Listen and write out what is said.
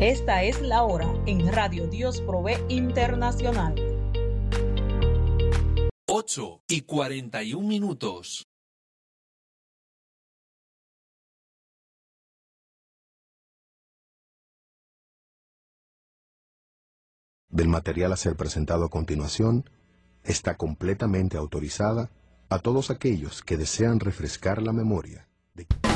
Esta es la hora en Radio Dios Provee Internacional. 8:41. Del material a ser presentado a continuación está completamente autorizada a todos aquellos que desean refrescar la memoria de